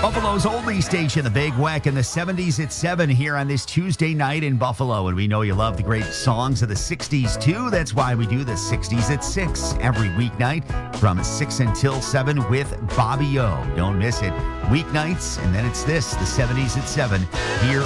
Buffalo's only station, the Big Weck, in the 70s at 7 here on this Tuesday night in Buffalo. And we know you love the great songs of the 60s, too. That's why we do the 60s at 6 every weeknight from 6 until 7 with Bobby O. Don't miss it. Weeknights, and then it's this, the 70s at 7 here